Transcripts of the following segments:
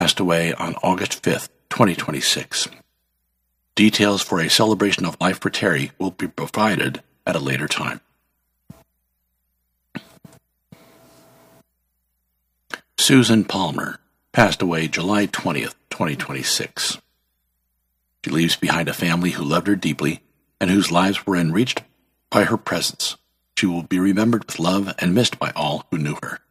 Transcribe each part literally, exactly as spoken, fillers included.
passed away on August fifth, twenty twenty-six. Details for a celebration of life for Terry will be provided at a later time. Susan Palmer passed away July twentieth, twenty twenty-six. She leaves behind a family who loved her deeply and whose lives were enriched by her presence. She will be remembered with love and missed by all who knew her.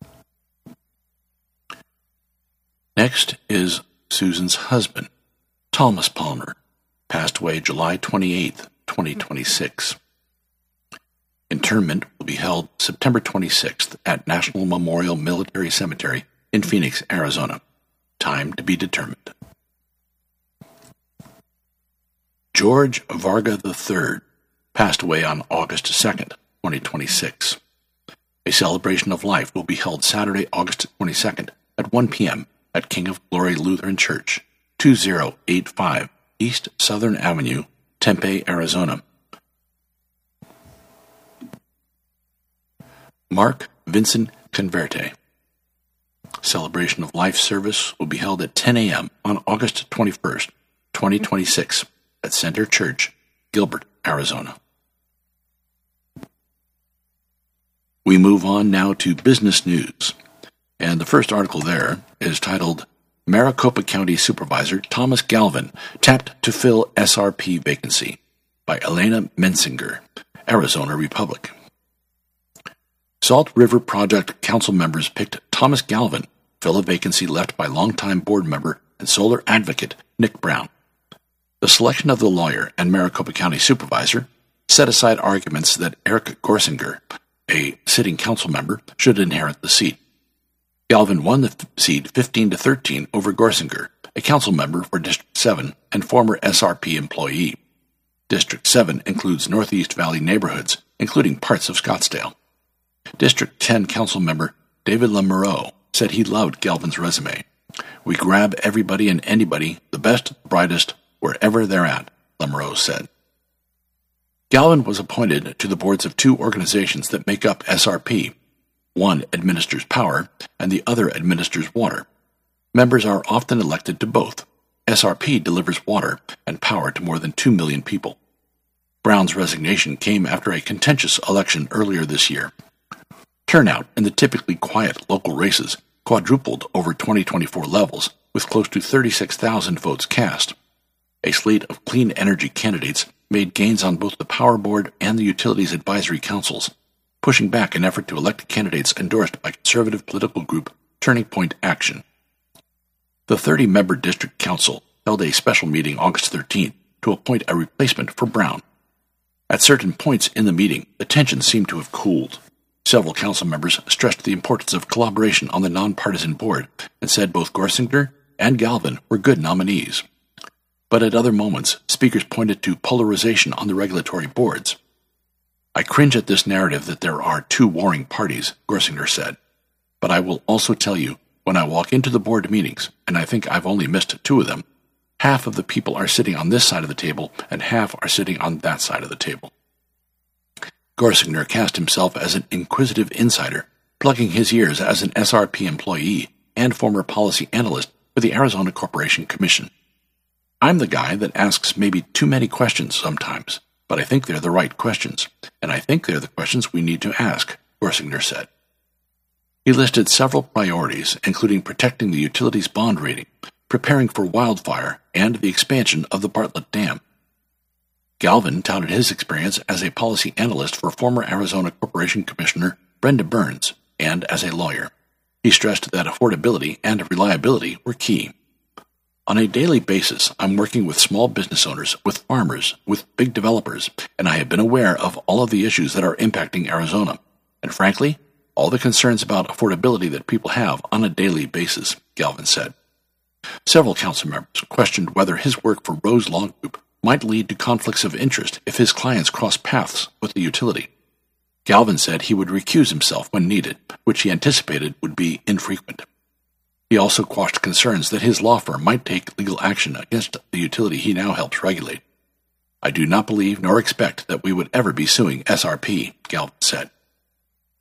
Next is Susan's husband, Thomas Palmer, passed away July twenty-eighth, twenty twenty-six. Interment will be held September twenty-sixth at National Memorial Military Cemetery in Phoenix, Arizona. Time to be determined. George Varga the third passed away on August second, twenty twenty-six. A celebration of life will be held Saturday, August twenty-second at one p.m. at King of Glory Lutheran Church, two thousand eighty-five East Southern Avenue, Tempe, Arizona. Mark Vincent Converte. Celebration of Life service will be held at ten a.m. on August twenty-first, twenty twenty-six at Center Church, Gilbert, Arizona. We move on now to business news, and the first article there is titled, Maricopa County Supervisor Thomas Galvin tapped to fill S R P vacancy, by Elena Mensinger, Arizona Republic. Salt River Project Council members picked Thomas Galvin to fill a vacancy left by longtime board member and solar advocate Nick Brown. The selection of the lawyer and Maricopa County Supervisor set aside arguments that Eric Gorsinger, a sitting council member, should inherit the seat. Galvin won the seat fifteen to thirteen over Gorsinger, a council member for District seven and former S R P employee. District seven includes Northeast Valley neighborhoods, including parts of Scottsdale. District ten council member David Lamoureux said he loved Galvin's resume. We grab everybody and anybody, the best, brightest, wherever they're at, Lamoureux said. Galvin was appointed to the boards of two organizations that make up S R P. One administers power, and the other administers water. Members are often elected to both. S R P delivers water and power to more than two million people. Brown's resignation came after a contentious election earlier this year. Turnout in the typically quiet local races quadrupled over twenty twenty-four levels, with close to thirty-six thousand votes cast. A slate of clean energy candidates made gains on both the Power Board and the Utilities Advisory Councils, pushing back an effort to elect candidates endorsed by conservative political group Turning Point Action. The thirty-member District Council held a special meeting August thirteenth to appoint a replacement for Brown. At certain points in the meeting, the tension seemed to have cooled. Several council members stressed the importance of collaboration on the nonpartisan board and said both Gorsinger and Galvin were good nominees. But at other moments, speakers pointed to polarization on the regulatory boards. I cringe at this narrative that there are two warring parties, Gorsinger said. But I will also tell you, when I walk into the board meetings, and I think I've only missed two of them, half of the people are sitting on this side of the table and half are sitting on that side of the table. Gorsinger cast himself as an inquisitive insider, plugging his ears as an S R P employee and former policy analyst for the Arizona Corporation Commission. I'm the guy that asks maybe too many questions sometimes, but I think they're the right questions, and I think they're the questions we need to ask, Gorsinger said. He listed several priorities, including protecting the utilities bond rating, preparing for wildfire, and the expansion of the Bartlett Dam. Galvin touted his experience as a policy analyst for former Arizona Corporation Commissioner Brenda Burns and as a lawyer. He stressed that affordability and reliability were key. On a daily basis, I'm working with small business owners, with farmers, with big developers, and I have been aware of all of the issues that are impacting Arizona, and frankly, all the concerns about affordability that people have on a daily basis, Galvin said. Several council members questioned whether his work for Rose Law Group might lead to conflicts of interest if his clients crossed paths with the utility. Galvin said he would recuse himself when needed, which he anticipated would be infrequent. He also quashed concerns that his law firm might take legal action against the utility he now helps regulate. I do not believe nor expect that we would ever be suing S R P, Galvin said.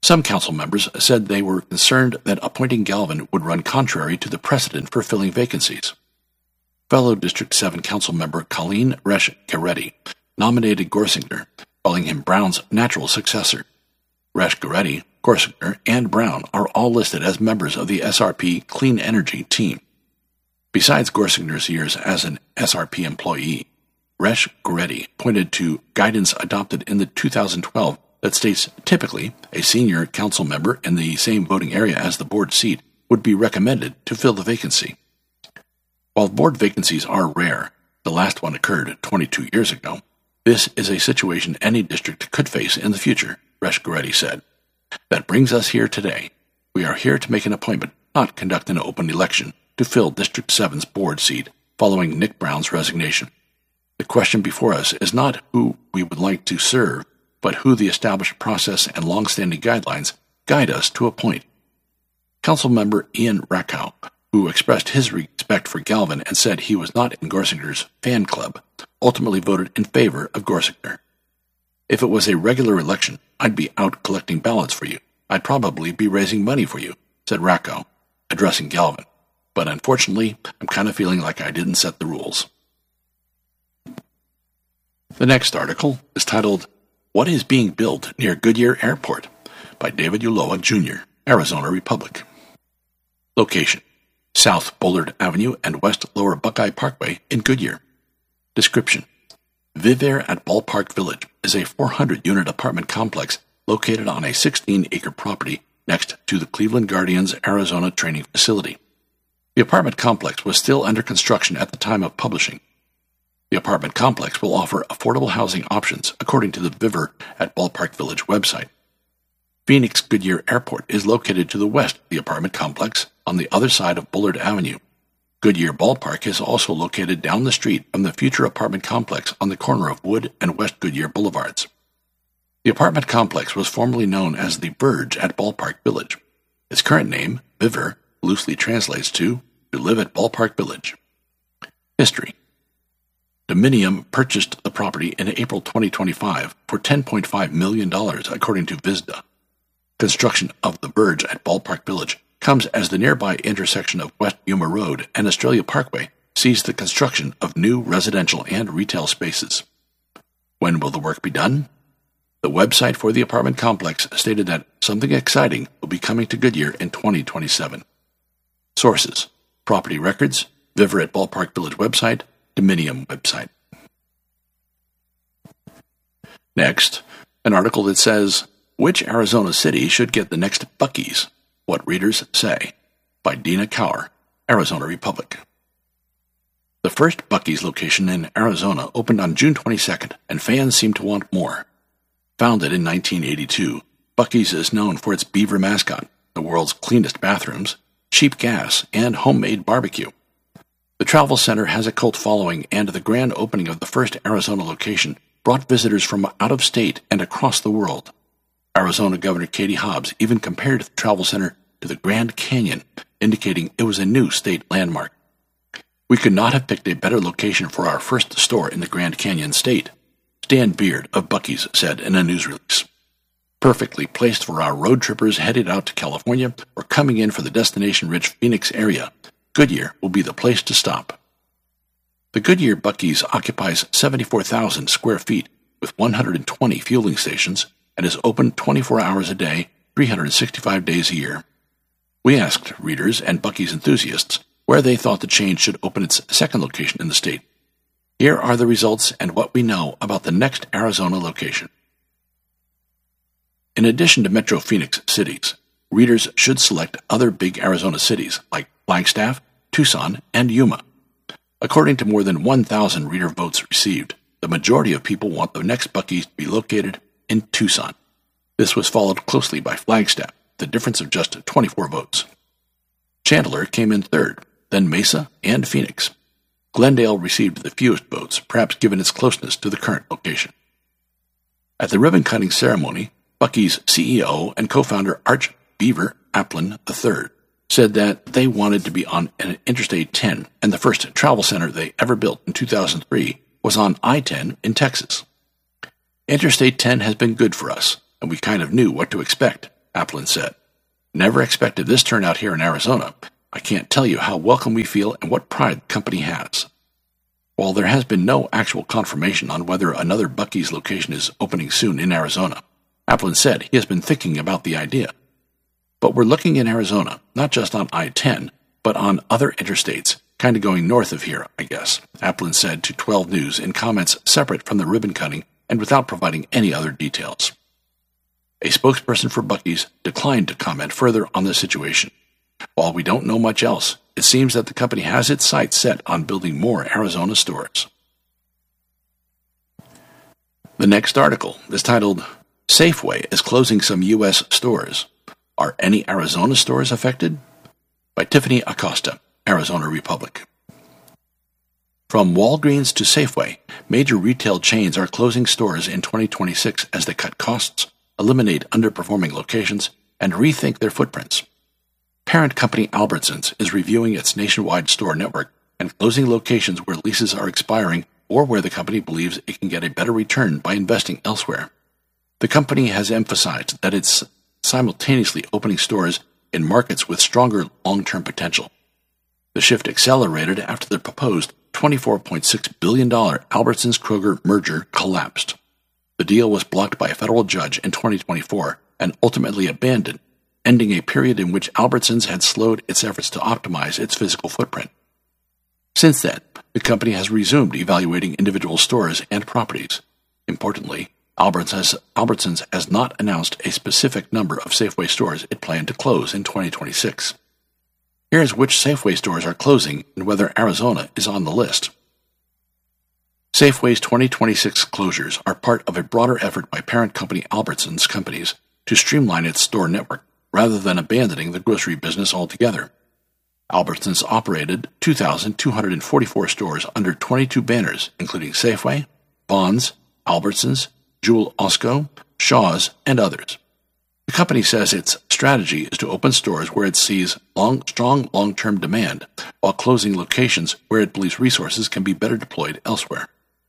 Some council members said they were concerned that appointing Galvin would run contrary to the precedent for filling vacancies. Fellow District seven council member Colleen Resch-Goretti nominated Gorsinger, calling him Brown's natural successor. Resch-Goretti, Gorsinger, and Brown are all listed as members of the S R P Clean Energy team. Besides Gorsinger's years as an S R P employee, Resch-Goretti pointed to guidance adopted in the two thousand twelve that states typically a senior council member in the same voting area as the board seat would be recommended to fill the vacancy. While board vacancies are rare, the last one occurred twenty-two years ago, this is a situation any district could face in the future, Resch-Goretti said. That brings us here today. We are here to make an appointment, not conduct an open election, to fill District seven's board seat following Nick Brown's resignation. The question before us is not who we would like to serve, but who the established process and long-standing guidelines guide us to appoint. Councilmember Ian Rakow, who expressed his respect for Galvin and said he was not in Gorsinger's fan club, ultimately voted in favor of Gorsinger. If it was a regular election, I'd be out collecting ballots for you. I'd probably be raising money for you, said Rakow, addressing Galvin. But unfortunately, I'm kind of feeling like I didn't set the rules. The next article is titled, What is Being Built Near Goodyear Airport? By David Ulloa, Junior, Arizona Republic. Location, South Bullard Avenue and West Lower Buckeye Parkway in Goodyear. Description, Vivair at Ballpark Village is a four hundred unit apartment complex located on a sixteen acre property next to the Cleveland Guardians Arizona Training Facility. The apartment complex was still under construction at the time of publishing. The apartment complex will offer affordable housing options, according to the Vivair at Ballpark Village website. Phoenix Goodyear Airport is located to the west of the apartment complex on the other side of Bullard Avenue. Goodyear Ballpark is also located down the street from the future apartment complex on the corner of Wood and West Goodyear Boulevards. The apartment complex was formerly known as the Verge at Ballpark Village. Its current name, Vivair, loosely translates to to live at Ballpark Village. History. Dominium purchased the property in April twenty twenty-five for ten point five million dollars, according to Visda. Construction of the Verge at Ballpark Village comes as the nearby intersection of West Yuma Road and Australia Parkway sees the construction of new residential and retail spaces. When will the work be done? The website for the apartment complex stated that something exciting will be coming to Goodyear in twenty twenty-seven. Sources, property records, Vivair at Ballpark Village website, Dominium website. Next, an article that says, Which Arizona city should get the next Buc-ee's? What Readers Say, by Dina Kaur, Arizona Republic. The first Buc-ee's location in Arizona opened on June twenty-second, and fans seem to want more. Founded in nineteen eighty-two, Buc-ee's is known for its beaver mascot, the world's cleanest bathrooms, cheap gas, and homemade barbecue. The travel center has a cult following, and the grand opening of the first Arizona location brought visitors from out of state and across the world. Arizona Governor Katie Hobbs even compared the travel center to the Grand Canyon, indicating it was a new state landmark. We could not have picked a better location for our first store in the Grand Canyon state, Stan Beard of Buc-ee's said in a news release. Perfectly placed for our road trippers headed out to California or coming in for the destination-rich Phoenix area, Goodyear will be the place to stop. The Goodyear Buc-ee's occupies seventy-four thousand square feet with one hundred twenty fueling stations and is open twenty-four hours a day, three hundred sixty-five days a year. We asked readers and Buc-ee's enthusiasts where they thought the chain should open its second location in the state. Here are the results and what we know about the next Arizona location. In addition to Metro Phoenix cities, readers should select other big Arizona cities like Flagstaff, Tucson, and Yuma. According to more than one thousand reader votes received, the majority of people want the next Buc-ee's to be located in Tucson. This was followed closely by Flagstaff, the difference of just twenty-four votes. Chandler came in third, then Mesa and Phoenix. Glendale received the fewest votes, perhaps given its closeness to the current location. At the ribbon-cutting ceremony, Buc-ee's C E O and co-founder Arch Beaver Applin the third said that they wanted to be on an Interstate ten, and the first travel center they ever built in two thousand three was on I ten in Texas. Interstate ten has been good for us, and we kind of knew what to expect, Applin said. Never expected this turnout here in Arizona. I can't tell you how welcome we feel and what pride the company has. While there has been no actual confirmation on whether another Buc-ee's location is opening soon in Arizona, Applin said he has been thinking about the idea. But we're looking in Arizona, not just on I ten, but on other interstates, kind of going north of here, I guess, Applin said to twelve News in comments separate from the ribbon cutting and without providing any other details. A spokesperson for Buc-ee's declined to comment further on the situation. While we don't know much else, it seems that the company has its sights set on building more Arizona stores. The next article is titled, Safeway is closing some U S stores. Are any Arizona stores affected? By Tiffany Acosta, Arizona Republic. From Walgreens to Safeway, major retail chains are closing stores in twenty twenty-six as they cut costs, eliminate underperforming locations, and rethink their footprints. Parent company Albertsons is reviewing its nationwide store network and closing locations where leases are expiring or where the company believes it can get a better return by investing elsewhere. The company has emphasized that it's simultaneously opening stores in markets with stronger long-term potential. The shift accelerated after the proposed twenty-four point six billion dollars Albertsons-Kroger merger collapsed. The deal was blocked by a federal judge in twenty twenty-four and ultimately abandoned, ending a period in which Albertsons had slowed its efforts to optimize its physical footprint. Since then, the company has resumed evaluating individual stores and properties. Importantly, Albertsons has, Albertsons has not announced a specific number of Safeway stores it planned to close in twenty twenty-six. Here's which Safeway stores are closing and whether Arizona is on the list. Safeway's twenty twenty-six closures are part of a broader effort by parent company Albertsons Companies to streamline its store network, rather than abandoning the grocery business altogether. Albertsons operated two thousand two hundred forty-four stores under twenty-two banners, including Safeway, Vons, Albertsons, Jewel Osco, Shaw's, and others. The company says its strategy is to open stores where it sees long, strong long-term demand, while closing locations where it believes resources can be better deployed elsewhere.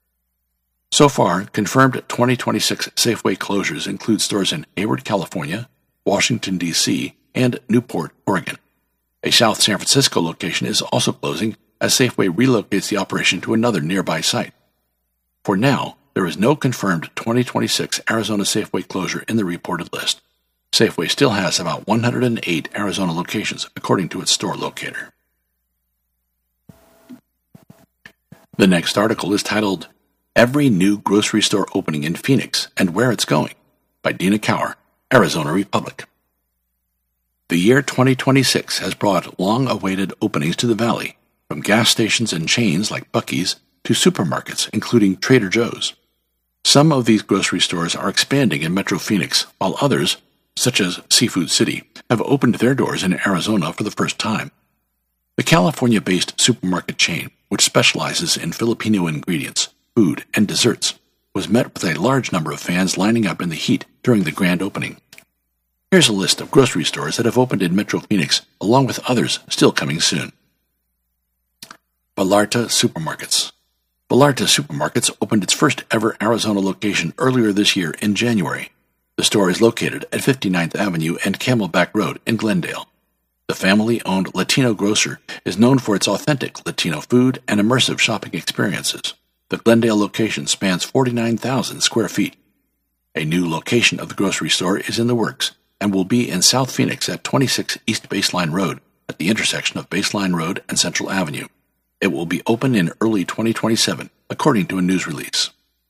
So far, confirmed twenty twenty-six Safeway closures include stores in Hayward, California, Washington, D C, and Newport, Oregon. A South San Francisco location is also closing as Safeway relocates the operation to another nearby site. For now, there is no confirmed twenty twenty-six Arizona Safeway closure in the reported list. Safeway still has about one hundred eight Arizona locations, according to its store locator. The next article is titled, Every New Grocery Store Opening in Phoenix and Where It's Going, by Dina Cower, Arizona Republic. The year twenty twenty-six has brought long-awaited openings to the valley, from gas stations and chains like Buc-ee's to supermarkets, including Trader Joe's. Some of these grocery stores are expanding in Metro Phoenix, while others, such as Seafood City, have opened their doors in Arizona for the first time. The California-based supermarket chain, which specializes in Filipino ingredients, food, and desserts, was met with a large number of fans lining up in the heat during the grand opening. Here's a list of grocery stores that have opened in Metro Phoenix, along with others still coming soon. Vallarta Supermarkets. Vallarta Supermarkets opened its first ever Arizona location earlier this year in January. The store is located at fifty-ninth Avenue and Camelback Road in Glendale. The family-owned Latino grocer is known for its authentic Latino food and immersive shopping experiences. The Glendale location spans forty-nine thousand square feet. A new location of the grocery store is in the works and will be in South Phoenix at twenty-six East Baseline Road at the intersection of Baseline Road and Central Avenue. It will be open in early twenty twenty-seven, according to a news release.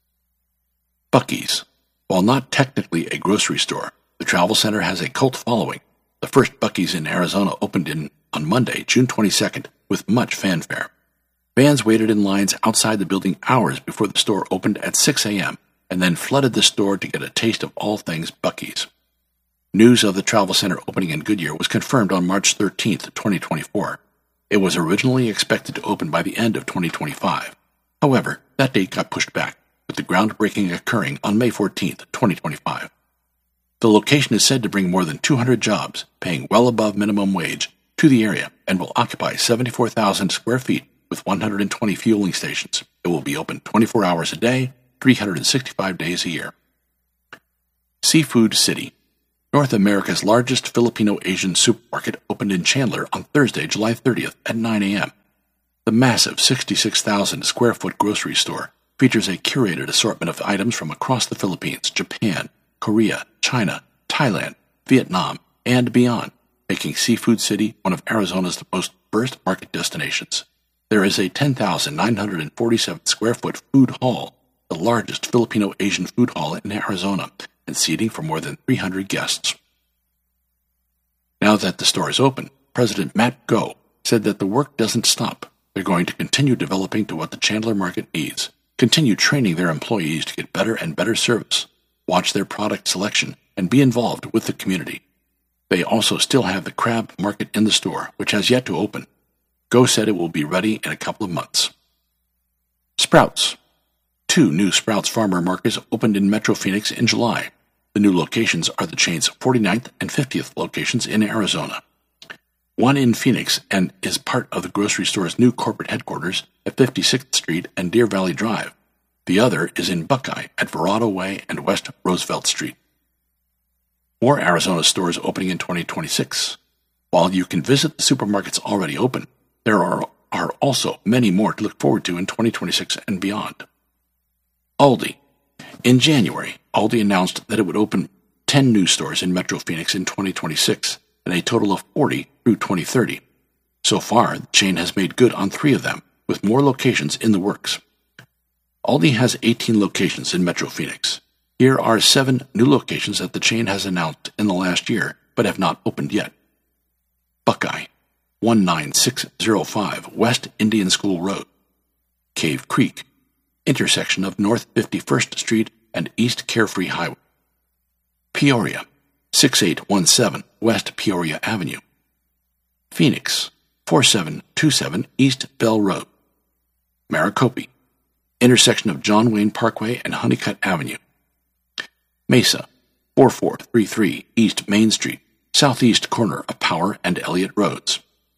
Buc-ee's. While not technically a grocery store, the travel center has a cult following. The first Buc-ee's in Arizona opened in on Monday, June twenty-second, with much fanfare. Fans waited in lines outside the building hours before the store opened at six a.m. and then flooded the store to get a taste of all things Buc-ee's. News of the travel center opening in Goodyear was confirmed on March thirteenth, twenty twenty-four. It was originally expected to open by the end of twenty twenty-five. However, that date got pushed back, with the groundbreaking occurring on May fourteenth, twenty twenty-five. The location is said to bring more than two hundred jobs, paying well above minimum wage, to the area and will occupy seventy-four thousand square feet with one hundred twenty fueling stations. It will be open twenty-four hours a day, three hundred sixty-five days a year. Seafood City. North America's largest Filipino-Asian supermarket opened in Chandler on Thursday, July thirtieth at nine a.m. The massive sixty-six thousand square foot grocery store features a curated assortment of items from across the Philippines, Japan, Korea, China, Thailand, Vietnam, and beyond, making Seafood City one of Arizona's most diverse market destinations. There is a ten thousand nine hundred forty-seven square foot food hall, the largest Filipino-Asian food hall in Arizona, and seating for more than three hundred guests. Now that the store is open, President Matt Go said that the work doesn't stop. They're going to continue developing to what the Chandler market needs, continue training their employees to get better and better service, watch their product selection, and be involved with the community. They also still have the crab market in the store, which has yet to open. Go said it will be ready in a couple of months. Sprouts. Two new Sprouts Farmer Markets opened in Metro Phoenix in July. The new locations are the chain's forty-ninth and fiftieth locations in Arizona. One in Phoenix and is part of the grocery store's new corporate headquarters at fifty-sixth Street and Deer Valley Drive. The other is in Buckeye at Verrado Way and West Roosevelt Street. More Arizona stores opening in twenty twenty-six. While you can visit the supermarkets already open, there are, are also many more to look forward to in twenty twenty-six and beyond. Aldi. In January, Aldi announced that it would open ten new stores in Metro Phoenix in twenty twenty-six, and a total of forty through twenty thirty. So far, the chain has made good on three of them, with more locations in the works. Aldi has eighteen locations in Metro Phoenix. Here are seven new locations that the chain has announced in the last year, but have not opened yet. Buckeye, one nine six zero five West Indian School Road. Cave Creek, intersection of North fifty-first Street and East Carefree Highway. Peoria, six eight one seven West Peoria Avenue. Phoenix, four seven two seven East Bell Road. Maricopa, intersection of John Wayne Parkway and Honeycutt Avenue. Mesa, four four three three East Main Street, southeast corner of Power and Elliott Roads.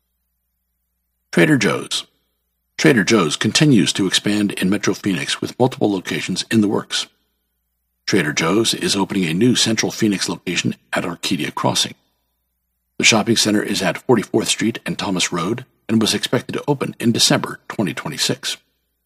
Trader Joe's. Trader Joe's continues to expand in Metro Phoenix with multiple locations in the works. Trader Joe's is opening a new Central Phoenix location at Arcadia Crossing. The shopping center is at forty-fourth Street and Thomas Road and was expected to open in December twenty twenty-six.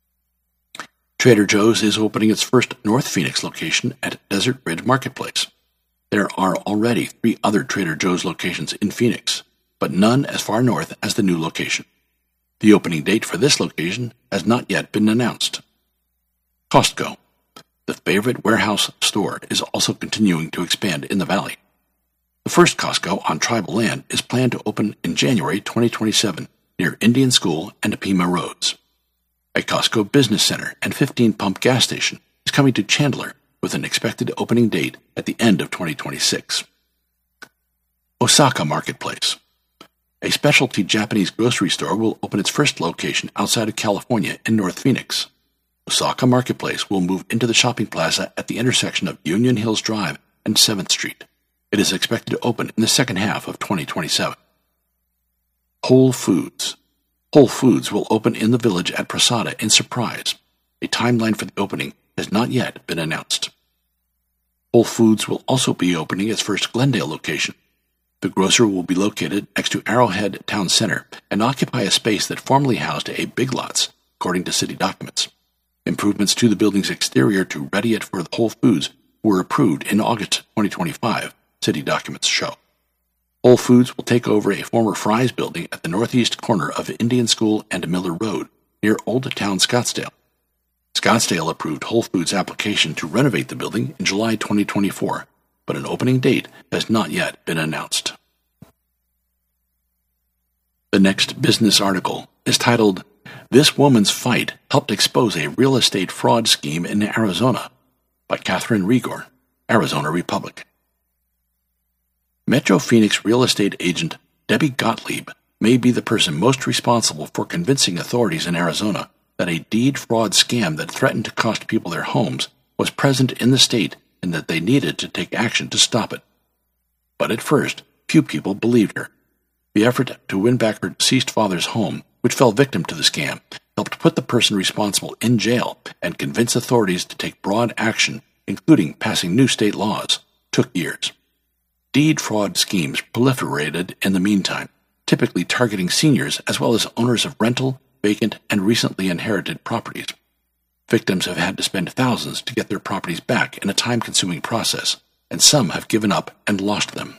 Trader Joe's is opening its first North Phoenix location at Desert Ridge Marketplace. There are already three other Trader Joe's locations in Phoenix, but none as far north as the new location. The opening date for this location has not yet been announced. Costco. The favorite warehouse store is also continuing to expand in the valley. The first Costco on tribal land is planned to open in January twenty twenty-seven near Indian School and Pima Roads. A Costco business center and fifteen pump gas station is coming to Chandler with an expected opening date at the end of twenty twenty-six. Osaka Marketplace. A specialty Japanese grocery store will open its first location outside of California in North Phoenix. Osaka Marketplace will move into the shopping plaza at the intersection of Union Hills Drive and seventh Street. It is expected to open in the second half of twenty twenty-seven. Whole Foods. Whole Foods will open in the village at Prasada in Surprise. A timeline for the opening has not yet been announced. Whole Foods will also be opening its first Glendale location. The grocer will be located next to Arrowhead Town Center and occupy a space that formerly housed a Big Lots, according to city documents. Improvements to the building's exterior to ready it for the Whole Foods were approved in August twenty twenty-five, city documents show. Whole Foods will take over a former Fry's building at the northeast corner of Indian School and Miller Road, near Old Town Scottsdale. Scottsdale approved Whole Foods' application to renovate the building in July twenty twenty-four, but an opening date has not yet been announced. The next business article is titled, "This Woman's Fight Helped Expose a Real Estate Fraud Scheme in Arizona," by Catherine Rigor, Arizona Republic. Metro Phoenix real estate agent Debbie Gottlieb may be the person most responsible for convincing authorities in Arizona that a deed fraud scam that threatened to cost people their homes was present in the state and that they needed to take action to stop it. But at first, few people believed her. The effort to win back her deceased father's home, which fell victim to the scam, helped put the person responsible in jail and convince authorities to take broad action, including passing new state laws, took years. Deed fraud schemes proliferated in the meantime, typically targeting seniors as well as owners of rental, vacant, and recently inherited properties. Victims have had to spend thousands to get their properties back in a time-consuming process, and some have given up and lost them.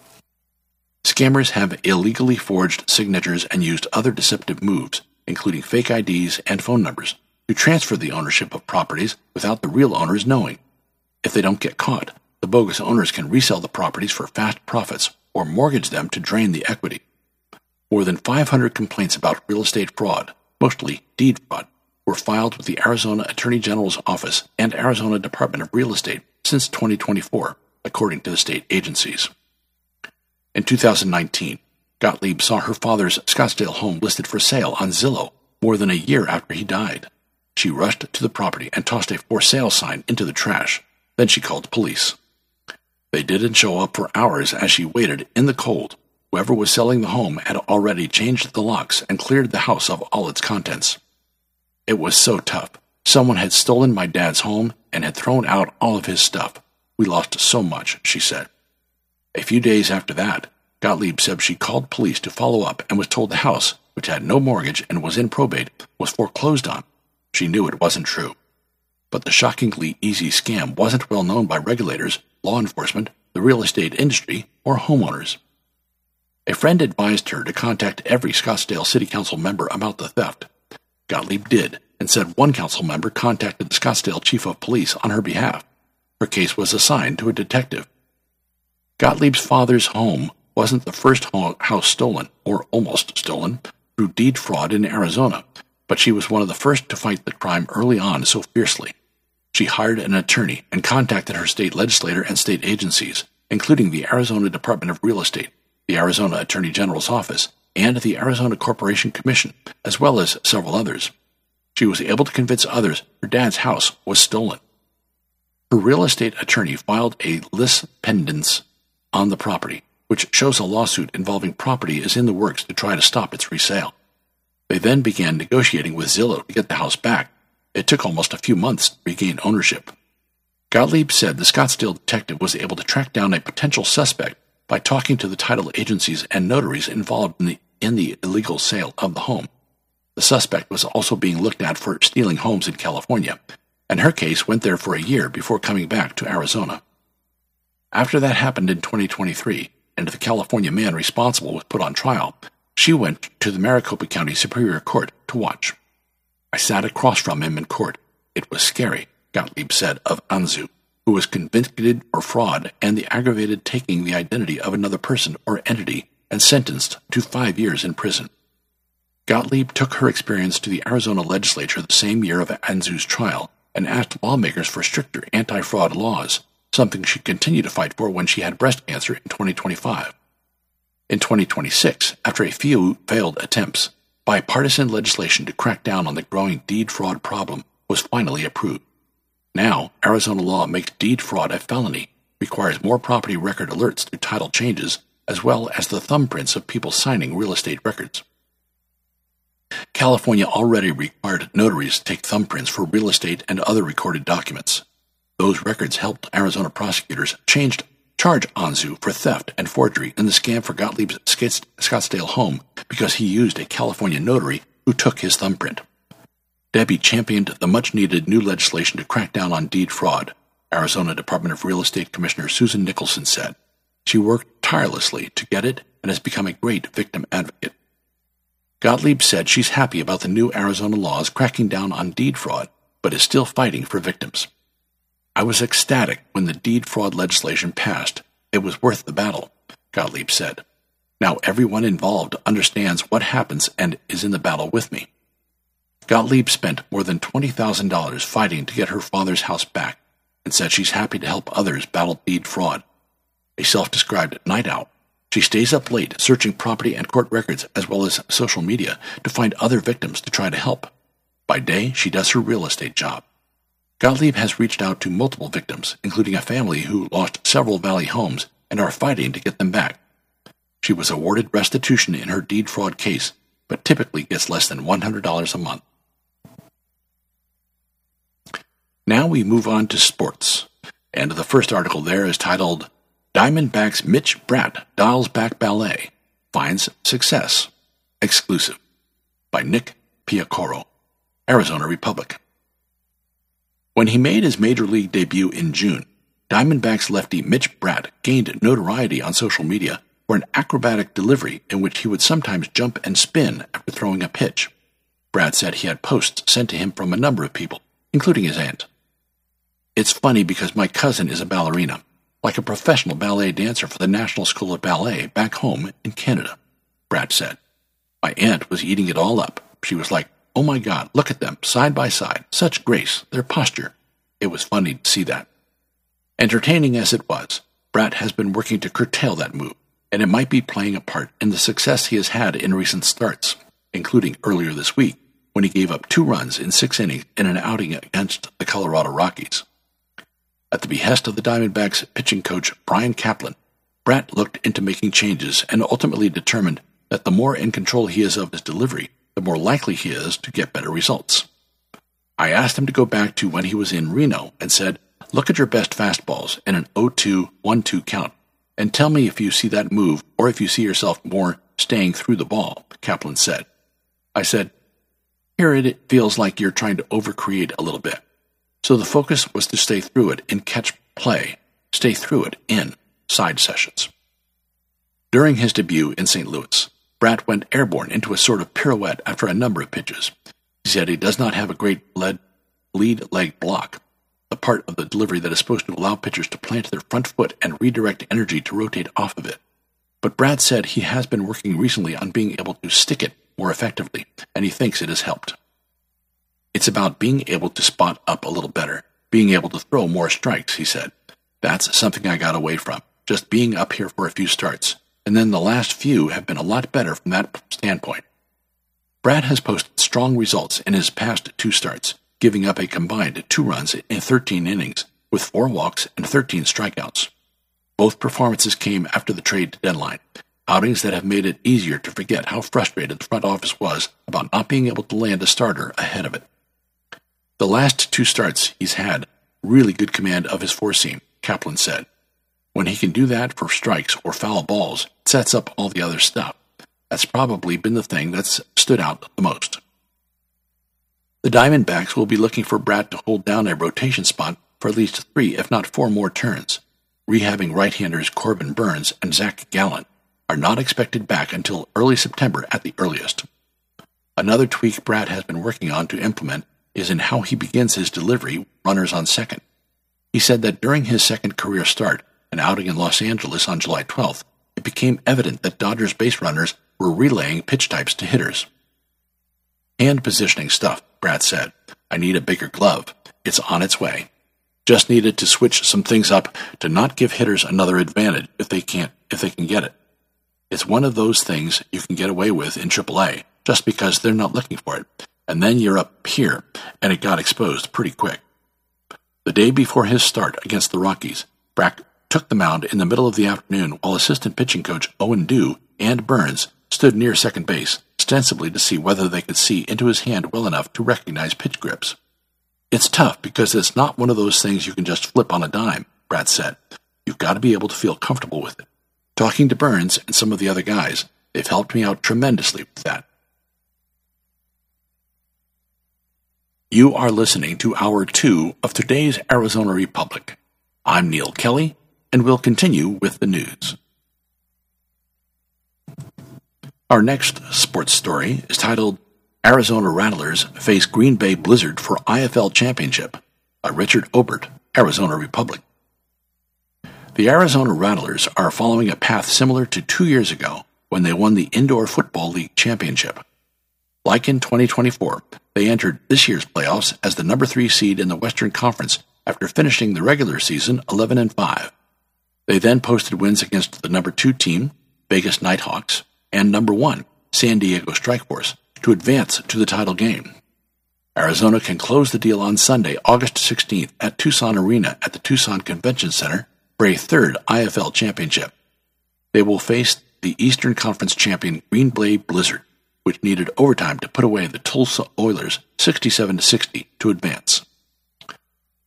Scammers have illegally forged signatures and used other deceptive moves, including fake I Ds and phone numbers, to transfer the ownership of properties without the real owners knowing. If they don't get caught, the bogus owners can resell the properties for fast profits or mortgage them to drain the equity. More than five hundred complaints about real estate fraud, mostly deed fraud, were filed with the Arizona Attorney General's Office and Arizona Department of Real Estate since twenty twenty-four, according to the state agencies. In two thousand nineteen, Gottlieb saw her father's Scottsdale home listed for sale on Zillow more than a year after he died. She rushed to the property and tossed a for sale sign into the trash. Then she called police. They didn't show up for hours as she waited in the cold. Whoever was selling the home had already changed the locks and cleared the house of all its contents. It was so tough. Someone had stolen my dad's home and had thrown out all of his stuff. We lost so much, she said. A few days after that, Gottlieb said she called police to follow up and was told the house, which had no mortgage and was in probate, was foreclosed on. She knew it wasn't true. But the shockingly easy scam wasn't well known by regulators, law enforcement, the real estate industry, or homeowners. A friend advised her to contact every Scottsdale City Council member about the theft. Gottlieb did, and said one council member contacted the Scottsdale Chief of Police on her behalf. Her case was assigned to a detective. Gottlieb's father's home wasn't the first house stolen, or almost stolen, through deed fraud in Arizona, but she was one of the first to fight the crime early on so fiercely. She hired an attorney and contacted her state legislator and state agencies, including the Arizona Department of Real Estate, the Arizona Attorney General's Office, and the Arizona Corporation Commission, as well as several others. She was able to convince others her dad's house was stolen. Her real estate attorney filed a lis pendens on the property, which shows a lawsuit involving property is in the works to try to stop its resale. They then began negotiating with Zillow to get the house back. It took almost a few months to regain ownership. Gottlieb said the Scottsdale detective was able to track down a potential suspect by talking to the title agencies and notaries involved in the, in the illegal sale of the home. The suspect was also being looked at for stealing homes in California, and her case went there for a year before coming back to Arizona. After that happened in twenty twenty-three, and the California man responsible was put on trial, she went to the Maricopa County Superior Court to watch. I sat across from him in court. It was scary, Gottlieb said of Anzu, who was convicted for fraud and the aggravated taking the identity of another person or entity and sentenced to five years in prison. Gottlieb took her experience to the Arizona legislature the same year of Anzu's trial and asked lawmakers for stricter anti-fraud laws, something she continued to fight for when she had breast cancer in twenty twenty-five. In twenty twenty-six, after a few failed attempts, bipartisan legislation to crack down on the growing deed fraud problem was finally approved. Now, Arizona law makes deed fraud a felony, requires more property record alerts through title changes, as well as the thumbprints of people signing real estate records. California already required notaries to take thumbprints for real estate and other recorded documents. Those records helped Arizona prosecutors change, charge Anzu for theft and forgery in the scam for Gottlieb's Scottsdale home because he used a California notary who took his thumbprint. Debbie championed the much-needed new legislation to crack down on deed fraud, Arizona Department of Real Estate Commissioner Susan Nicholson said. She worked tirelessly to get it and has become a great victim advocate. Gottlieb said she's happy about the new Arizona laws cracking down on deed fraud, but is still fighting for victims. I was ecstatic when the deed fraud legislation passed. It was worth the battle, Gottlieb said. Now everyone involved understands what happens and is in the battle with me. Gottlieb spent more than twenty thousand dollars fighting to get her father's house back and said she's happy to help others battle deed fraud. A self-described night owl, she stays up late searching property and court records as well as social media to find other victims to try to help. By day, she does her real estate job. Gottlieb has reached out to multiple victims, including a family who lost several Valley homes and are fighting to get them back. She was awarded restitution in her deed fraud case, but typically gets less than one hundred dollars a month. Now we move on to sports, and the first article there is titled, Diamondbacks' Mitch Bratt dials back ballet, finds success. Exclusive. By Nick Piacoro, Arizona Republic. When he made his major league debut in June, Diamondbacks lefty Mitch Bratt gained notoriety on social media for an acrobatic delivery in which he would sometimes jump and spin after throwing a pitch. Bratt said he had posts sent to him from a number of people, including his aunt. "It's funny because my cousin is a ballerina, like a professional ballet dancer for the National School of Ballet back home in Canada," Bratt said. "My aunt was eating it all up. She was like, 'Oh my God, look at them, side by side, such grace, their posture.' It was funny to see that." Entertaining as it was, Bratt has been working to curtail that move, and it might be playing a part in the success he has had in recent starts, including earlier this week, when he gave up two runs in six innings in an outing against the Colorado Rockies. At the behest of the Diamondbacks pitching coach Brian Kaplan, Bratt looked into making changes and ultimately determined that the more in control he is of his delivery, the more likely he is to get better results. "I asked him to go back to when he was in Reno and said, 'Look at your best fastballs in an oh two one two count, and tell me if you see that move or if you see yourself more staying through the ball,' Kaplan said. I said, 'Here it feels like you're trying to overcreate a little bit.' So the focus was to stay through it in catch play, stay through it in side sessions." During his debut in Saint Louis, Bratt went airborne into a sort of pirouette after a number of pitches. He said he does not have a great lead, lead leg block, the part of the delivery that is supposed to allow pitchers to plant their front foot and redirect energy to rotate off of it. But Bratt said he has been working recently on being able to stick it more effectively, and he thinks it has helped. "It's about being able to spot up a little better, being able to throw more strikes," he said. "That's something I got away from, just being up here for a few starts, and then the last few have been a lot better from that standpoint." Bratt has posted strong results in his past two starts, giving up a combined two runs in thirteen innings, with four walks and thirteen strikeouts. Both performances came after the trade deadline, outings that have made it easier to forget how frustrated the front office was about not being able to land a starter ahead of it. "The last two starts he's had really good command of his four-seam," Kaplan said. "When he can do that for strikes or foul balls, it sets up all the other stuff. That's probably been the thing that's stood out the most." The Diamondbacks will be looking for Bratt to hold down a rotation spot for at least three, if not four more turns. Rehabbing right-handers Corbin Burns and Zach Gallen are not expected back until early September at the earliest. Another tweak Bratt has been working on to implement is in how he begins his delivery runners on second. He said that during his second career start, an outing in Los Angeles on July twelfth, it became evident that Dodgers base runners were relaying pitch types to hitters. "Hand positioning stuff," Bratt said. "I need a bigger glove. It's on its way. Just needed to switch some things up to not give hitters another advantage if they can't, if they can get it. It's one of those things you can get away with in triple A just because they're not looking for it. And then you're up here, and it got exposed pretty quick." The day before his start against the Rockies, Bratt took the mound in the middle of the afternoon while assistant pitching coach Owen Dew and Burns stood near second base, ostensibly to see whether they could see into his hand well enough to recognize pitch grips. "It's tough because it's not one of those things you can just flip on a dime," Bratt said. "You've got to be able to feel comfortable with it. Talking to Burns and some of the other guys, they've helped me out tremendously with that." You are listening to Hour two of today's Arizona Republic. I'm Neil Kelly, and we'll continue with the news. Our next sports story is titled, "Arizona Rattlers Face Green Bay Blizzard for I F L Championship," by Richard Obert, Arizona Republic. The Arizona Rattlers are following a path similar to two years ago when they won the Indoor Football League Championship. Like in twenty twenty-four, they entered this year's playoffs as the number three seed in the Western Conference after finishing the regular season eleven and five. They then posted wins against the number two team, Vegas Nighthawks, and number one, San Diego Strikeforce, to advance to the title game. Arizona can close the deal on Sunday, August sixteenth at Tucson Arena at the Tucson Convention Center for a third I F L championship. They will face the Eastern Conference champion Green Bay Blizzard, which needed overtime to put away the Tulsa Oilers sixty-seven to sixty to advance.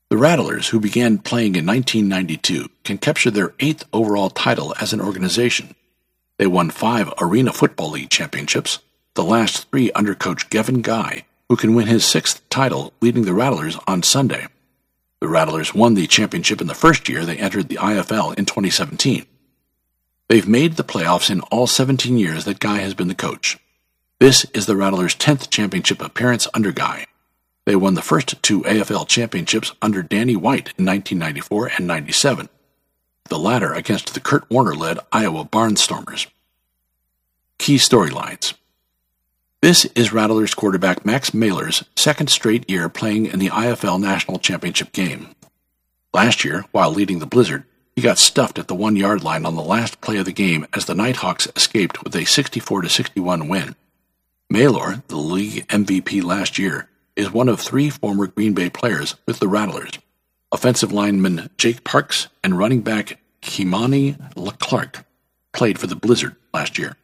The Rattlers, who began playing in nineteen ninety-two, can capture their eighth overall title as an organization. They won five Arena Football League championships, the last three under coach Gavin Guy, who can win his sixth title leading the Rattlers on Sunday. The Rattlers won the championship in the first year they entered the I F L in twenty seventeen. They've made the playoffs in all seventeen years that Guy has been the coach. This is the Rattlers' tenth championship appearance under Guy. They won the first two A F L championships under Danny White in nineteen ninety-four and ninety-seven, the latter against the Kurt Warner-led Iowa Barnstormers. Key storylines. This is Rattlers quarterback Max Mailer's second straight year playing in the I F L National Championship game. Last year, while leading the Blizzard, he got stuffed at the one-yard line on the last play of the game as the Nighthawks escaped with a sixty-four to sixty-one win. Mailer, the league M V P last year, is one of three former Green Bay players with the Rattlers. Offensive lineman Jake Parks and running back Kimani Leclerc played for the Blizzard last year.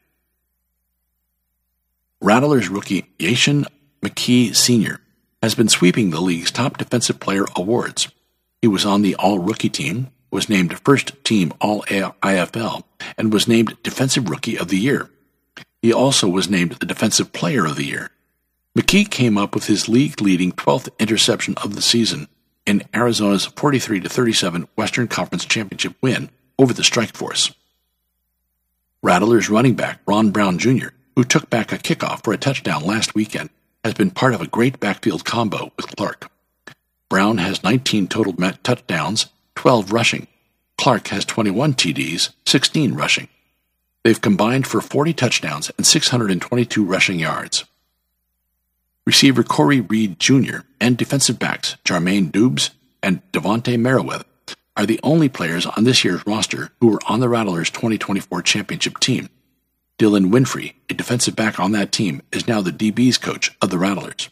Rattlers rookie Yashin McKee Senior has been sweeping the league's top defensive player awards. He was on the All-Rookie team, was named First-Team All-I F L, and was named Defensive Rookie of the Year. He also was named the Defensive Player of the Year. McKee came up with his league-leading twelfth interception of the season in Arizona's forty-three to thirty-seven Western Conference Championship win over the Strikeforce. Rattlers running back Ron Brown Junior, who took back a kickoff for a touchdown last weekend, has been part of a great backfield combo with Clark. Brown has nineteen total touchdowns, twelve rushing. Clark has twenty-one T Ds, sixteen rushing. They've combined for forty touchdowns and six hundred twenty-two rushing yards. Receiver Corey Reed Junior and defensive backs Jermaine Dubes and Devontae Merriweather are the only players on this year's roster who were on the Rattlers' twenty twenty-four championship team. Dylan Winfrey, a defensive back on that team, is now the D B's coach of the Rattlers.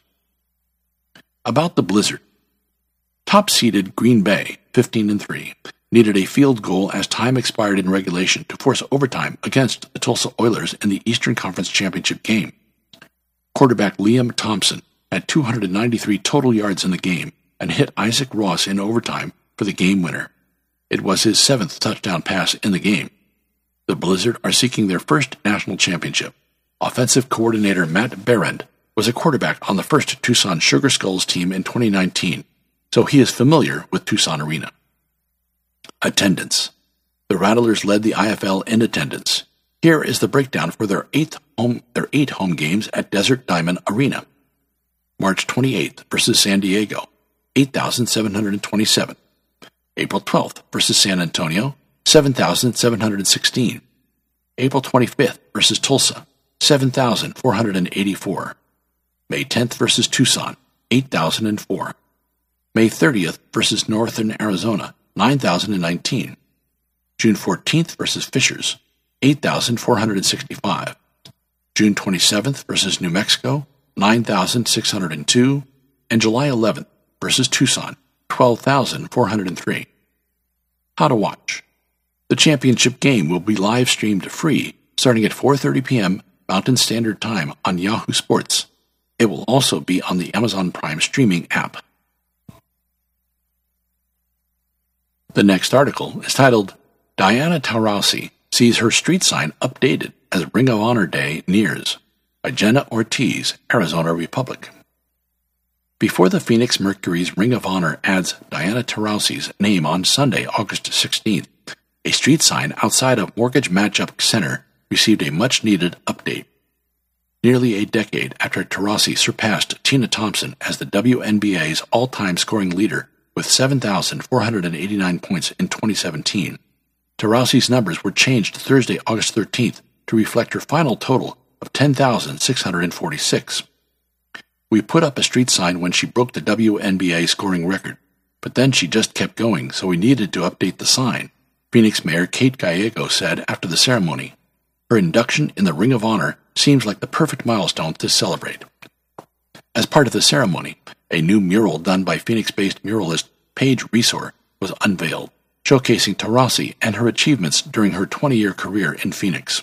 About the Blizzard. Top-seeded Green Bay, fifteen and three, needed a field goal as time expired in regulation to force overtime against the Tulsa Oilers in the Eastern Conference Championship game. Quarterback Liam Thompson had two hundred ninety-three total yards in the game and hit Isaac Ross in overtime for the game winner. It was his seventh touchdown pass in the game. The Blizzard are seeking their first national championship. Offensive coordinator Matt Berend was a quarterback on the first Tucson Sugar Skulls team in twenty nineteen, so he is familiar with Tucson Arena. Attendance. The Rattlers led the I F L in attendance. Here is the breakdown for their eighth home, their eight home games at Desert Diamond Arena. March twenty-eighth versus San Diego, eight thousand seven hundred twenty-seven. April twelfth versus San Antonio, seven thousand seven hundred sixteen. April twenty-fifth versus Tulsa, seven thousand four hundred eighty-four. May tenth versus Tucson, eight thousand four. May thirtieth versus Northern Arizona, nine thousand nineteen. June fourteenth versus Fishers, eight thousand four hundred sixty-five. June twenty-seventh versus New Mexico, nine thousand six hundred two. And July eleventh versus Tucson, twelve thousand four hundred three. How to watch. The championship game will be live-streamed free starting at four thirty p.m. Mountain Standard Time on Yahoo Sports. It will also be on the Amazon Prime streaming app. The next article is titled, Diana Taurasi sees her street sign updated as Ring of Honor Day nears, by Jenna Ortiz, Arizona Republic. Before the Phoenix Mercury's Ring of Honor adds Diana Taurasi's name on Sunday, August sixteenth, a street sign outside of Mortgage Matchup Center received a much-needed update. Nearly a decade after Taurasi surpassed Tina Thompson as the W N B A's all-time scoring leader with seven thousand four hundred eighty-nine points in twenty seventeen, Taurasi's numbers were changed Thursday, August thirteenth, to reflect her final total of ten thousand six hundred forty-six. We put up a street sign when she broke the W N B A scoring record, but then she just kept going, so we needed to update the sign, Phoenix Mayor Kate Gallego said after the ceremony. Her induction in the Ring of Honor seems like the perfect milestone to celebrate. As part of the ceremony, a new mural done by Phoenix-based muralist Paige Resor was unveiled, showcasing Taurasi and her achievements during her twenty-year career in Phoenix.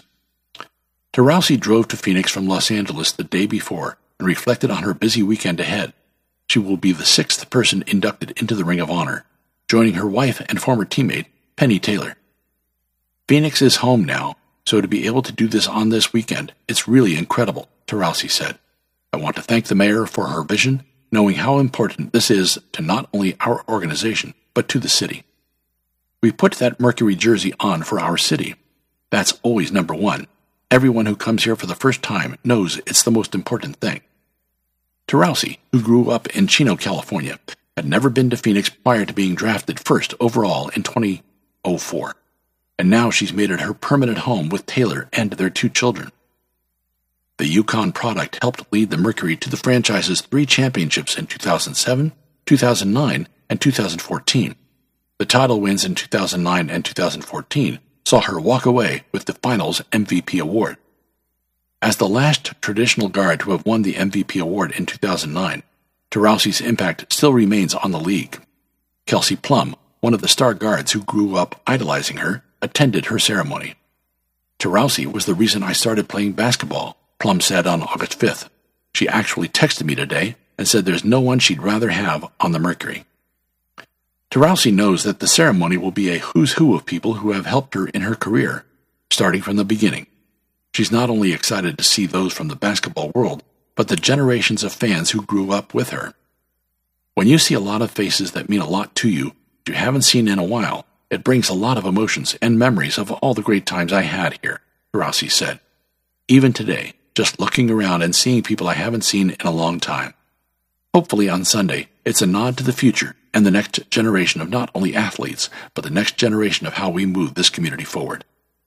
Taurasi drove to Phoenix from Los Angeles the day before and reflected on her busy weekend ahead. she will be the sixth person inducted into the Ring of Honor, joining her wife and former teammate, Penny Taylor. Phoenix is home now, so to be able to do this on this weekend, it's really incredible, Taurasi said. I want to thank the mayor for her vision, knowing how important this is to not only our organization, but to the city. We put that Mercury jersey on for our city. That's always number one. Everyone who comes here for the first time knows it's the most important thing. Taurasi, who grew up in Chino, California, had never been to Phoenix prior to being drafted first overall in twenty oh four, and now she's made it her permanent home with Taylor and their two children. The UConn product helped lead the Mercury to the franchise's three championships in two thousand seven, two thousand nine, and two thousand fourteen. The title wins in two thousand nine and two thousand fourteen saw her walk away with the finals M V P award. As the last traditional guard to have won the M V P award in two thousand nine, Taurasi's impact still remains on the league. Kelsey Plum, one of the star guards who grew up idolizing her, attended her ceremony. Taurasi was the reason I started playing basketball, Plum said on August fifth. She actually texted me today and said there's no one she'd rather have on the Mercury. Taurasi knows that the ceremony will be a who's who of people who have helped her in her career, starting from the beginning. She's not only excited to see those from the basketball world, but the generations of fans who grew up with her. When you see a lot of faces that mean a lot to you that you haven't seen in a while, it brings a lot of emotions and memories of all the great times I had here, Taurasi said. Even today, just looking around and seeing people I haven't seen in a long time. Hopefully on Sunday, it's a nod to the future and the next generation of not only athletes, but the next generation of how we move this community forward.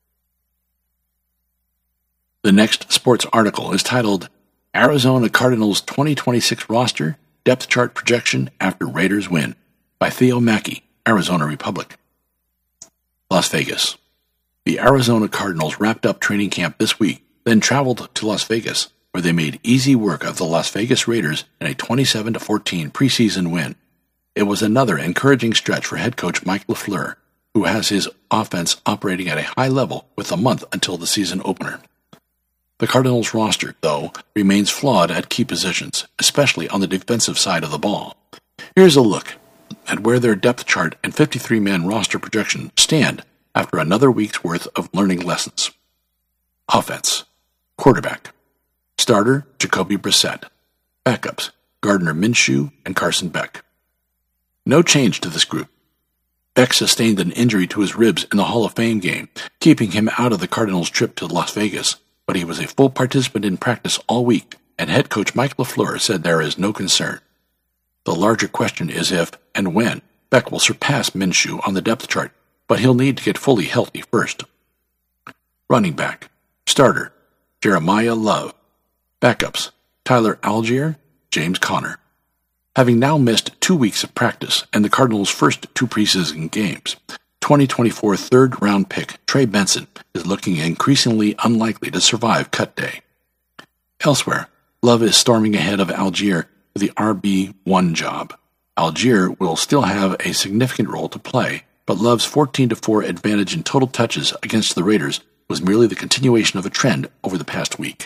The next sports article is titled, Arizona Cardinals twenty twenty-six Roster, Depth Chart Projection After Raiders Win, by Theo Mackey, Arizona Republic. Las Vegas. The Arizona Cardinals wrapped up training camp this week, then traveled to Las Vegas, where they made easy work of the Las Vegas Raiders in a twenty-seven to fourteen preseason win. It was another encouraging stretch for head coach Mike LaFleur, who has his offense operating at a high level with a month until the season opener. The Cardinals roster, though, remains flawed at key positions, especially on the defensive side of the ball. Here's a look at where their depth chart and fifty-three man roster projection stand after another week's worth of learning lessons. Offense. Quarterback. Starter, Jacoby Brissett. Backups, Gardner Minshew and Carson Beck. No change to this group. Beck sustained an injury to his ribs in the Hall of Fame game, keeping him out of the Cardinals' trip to Las Vegas, but he was a full participant in practice all week, and head coach Mike LaFleur said there is no concern. The larger question is if, and when, Beck will surpass Minshew on the depth chart, but he'll need to get fully healthy first. Running back. Starter, Jeremiah Love. Backups, Tyler Algier, James Conner. Having now missed two weeks of practice and the Cardinals' first two preseason games, twenty twenty-four third-round pick Trey Benson is looking increasingly unlikely to survive cut day. Elsewhere, Love is storming ahead of Algier for the R B one job. Algier will still have a significant role to play, but Love's fourteen to four advantage in total touches against the Raiders was merely the continuation of a trend over the past week.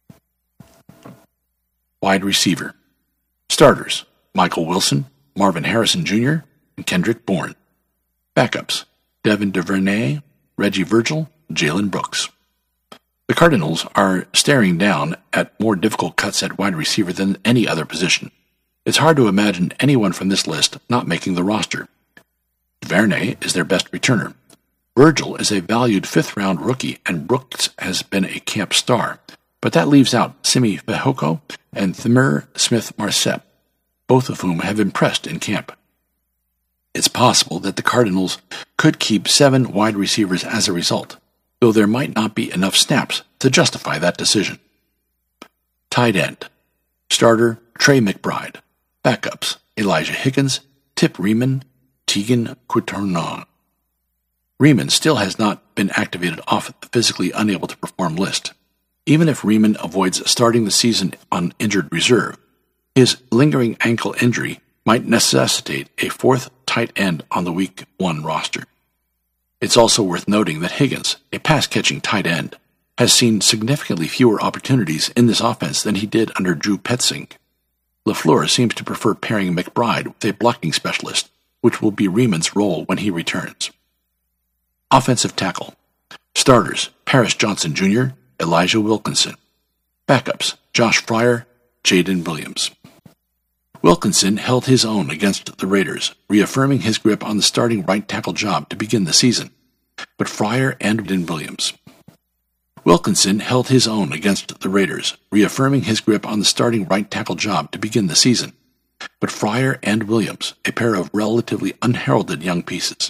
Wide receiver. Starters, Michael Wilson, Marvin Harrison Junior, and Kendrick Bourne. Backups, Devin DuVernay, Reggie Virgil, Jalen Brooks. The Cardinals are staring down at more difficult cuts at wide receiver than any other position. It's hard to imagine anyone from this list not making the roster. DuVernay is their best returner. Virgil is a valued fifth-round rookie, and Brooks has been a camp star, but that leaves out Simi Fehoko and Thamir Smith-Marset, both of whom have impressed in camp. It's possible that the Cardinals could keep seven wide receivers as a result, though there might not be enough snaps to justify that decision. Tight end. Starter, Trey McBride. Backups, Elijah Higgins, Tip Riemann, Tegan Courtournon. Riemann still has not been activated off the physically unable to perform list. Even if Riemann avoids starting the season on injured reserve, his lingering ankle injury might necessitate a fourth tight end on the week one roster. It's also worth noting that Higgins, a pass-catching tight end, has seen significantly fewer opportunities in this offense than he did under Drew Petzing. LaFleur seems to prefer pairing McBride with a blocking specialist, which will be Riemann's role when he returns. Offensive tackle. Starters, Paris Johnson Junior, Elijah Wilkinson. Backups, Josh Fryer, Jaden Williams. Wilkinson held his own against the Raiders, reaffirming his grip on the starting right tackle job to begin the season, but Fryer and Jaden Williams. Wilkinson held his own against the Raiders, reaffirming his grip on the starting right tackle job to begin the season, but Fryer and Williams, a pair of relatively unheralded young pieces,